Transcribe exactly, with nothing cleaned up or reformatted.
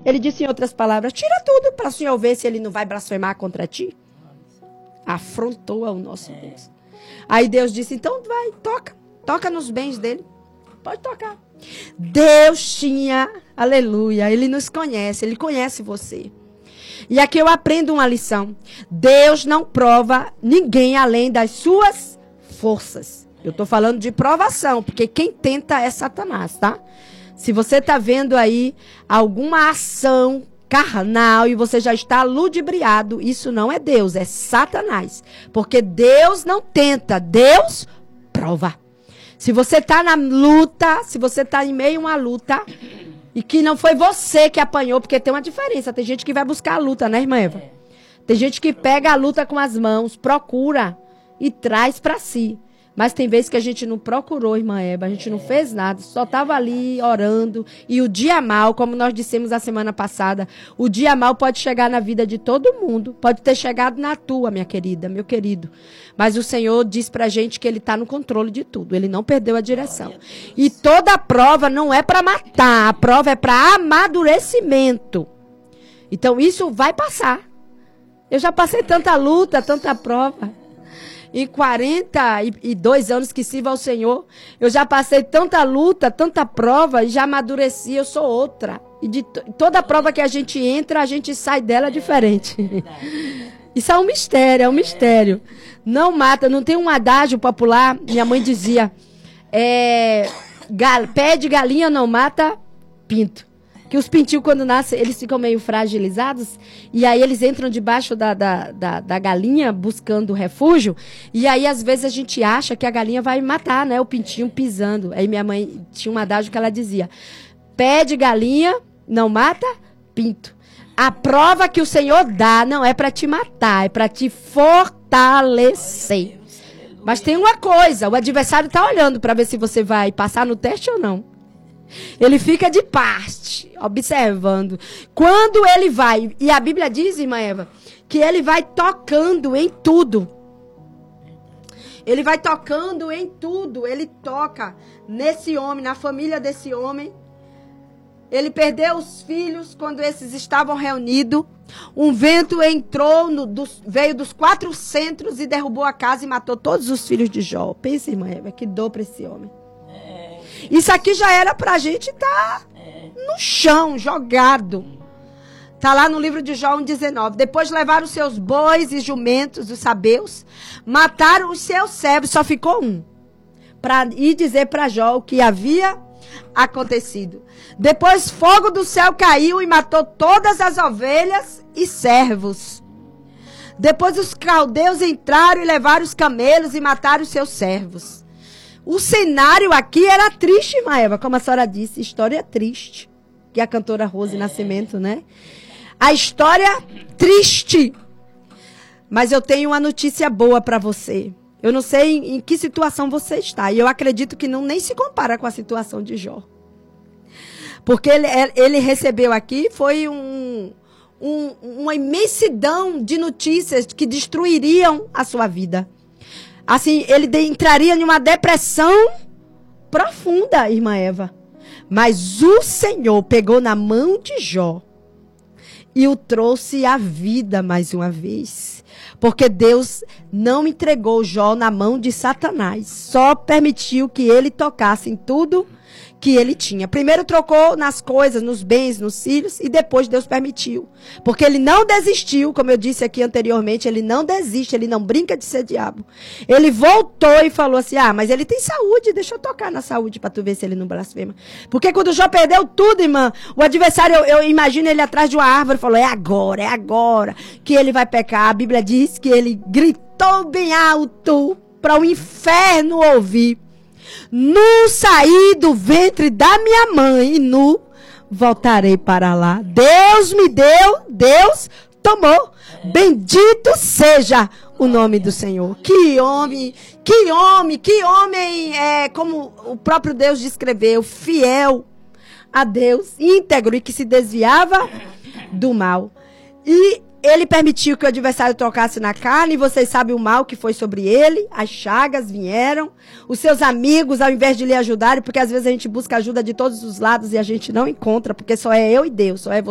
Ele disse em outras palavras, tira tudo para o Senhor ver se ele não vai blasfemar contra ti. Afrontou ao nosso Deus. Aí Deus disse, então vai, toca. Toca nos bens dele. Pode tocar. Deus tinha, aleluia, ele nos conhece, ele conhece você. E aqui eu aprendo uma lição. Deus não prova ninguém além das suas forças. Eu estou falando de provação, porque quem tenta é Satanás, tá? Se você está vendo aí alguma ação carnal e você já está ludibriado, isso não é Deus, é Satanás. Porque Deus não tenta, Deus prova. Se você está na luta, se você está em meio a uma luta, e que não foi você que apanhou, porque tem uma diferença. Tem gente que vai buscar a luta, né, irmã Eva? Tem gente que pega a luta com as mãos, procura e traz para si. Mas tem vezes que a gente não procurou, irmã Eva, a gente não fez nada, só estava ali orando. E o dia mal, como nós dissemos a semana passada, o dia mal pode chegar na vida de todo mundo. Pode ter chegado na tua, minha querida, meu querido. Mas o Senhor diz pra gente que Ele está no controle de tudo. Ele não perdeu a direção. E toda prova não é para matar, a prova é para amadurecimento. Então isso vai passar. Eu já passei tanta luta, tanta prova. Em quarenta e dois anos que sirvo ao Senhor, eu já passei tanta luta, tanta prova, e já amadureci, eu sou outra. E de toda prova que a gente entra, a gente sai dela diferente. Isso é um mistério, é um mistério. Não mata, não tem um adágio popular, minha mãe dizia, é, gal, pé de galinha não mata pinto. Que os pintinhos, quando nascem, eles ficam meio fragilizados. E aí eles entram debaixo da, da, da, da galinha, buscando refúgio. E aí, às vezes, a gente acha que a galinha vai matar, né? O pintinho pisando. Aí minha mãe tinha um adágio que ela dizia, pé de galinha não mata pinto. A prova que o Senhor dá não é para te matar, é para te fortalecer. Mas tem uma coisa, o adversário está olhando para ver se você vai passar no teste ou não. Ele fica de parte, observando. Quando ele vai, e a Bíblia diz, irmã Eva, que ele vai tocando em tudo. Ele vai tocando em tudo. Ele toca nesse homem, na família desse homem. Ele perdeu os filhos quando esses estavam reunidos. Um vento entrou, no, dos, veio dos quatro centros e derrubou a casa e matou todos os filhos de Jó. Pensa, irmã Eva, que dor para esse homem. Isso aqui já era pra gente estar tá no chão, jogado. Está lá no livro de Jó um, dezenove. Depois levaram os seus bois e jumentos, os sabeus, mataram os seus servos, só ficou um. Para ir dizer para Jó o que havia acontecido. Depois fogo do céu caiu e matou todas as ovelhas e servos. Depois os caldeus entraram e levaram os camelos e mataram os seus servos. O cenário aqui era triste, irmã Eva, como a senhora disse, história triste. Que é a cantora Rose Nascimento, né? A história triste. Mas eu tenho uma notícia boa para você. Eu não sei em, em que situação você está. E eu acredito que não nem se compara com a situação de Jó. Porque ele, ele recebeu aqui, foi um, um, uma imensidão de notícias que destruiriam a sua vida. Assim, ele de, entraria em uma depressão profunda, irmã Eva. Mas o Senhor pegou na mão de Jó e o trouxe à vida mais uma vez. Porque Deus não entregou Jó na mão de Satanás. Só permitiu que ele tocasse em tudo que ele tinha. Primeiro trocou nas coisas, nos bens, nos filhos, e depois Deus permitiu. Porque ele não desistiu, como eu disse aqui anteriormente, ele não desiste, ele não brinca de ser diabo. Ele voltou e falou assim, ah, mas ele tem saúde, deixa eu tocar na saúde para tu ver se ele não blasfema. Porque quando Jó perdeu tudo, irmã, o adversário, eu, eu imagino ele atrás de uma árvore, falou, é agora, é agora que ele vai pecar. A Bíblia diz que ele gritou bem alto para o inferno ouvir. Nu saí do ventre da minha mãe e nu voltarei para lá. Deus me deu, Deus tomou. Bendito seja o nome do Senhor. Que homem, que homem, que homem, é, como o próprio Deus descreveu, fiel a Deus, íntegro e que se desviava do mal. E ele permitiu que o adversário tocasse na carne, e vocês sabem o mal que foi sobre ele, as chagas vieram, os seus amigos, ao invés de lhe ajudarem, porque às vezes a gente busca ajuda de todos os lados e a gente não encontra, porque só é eu e Deus, só é você.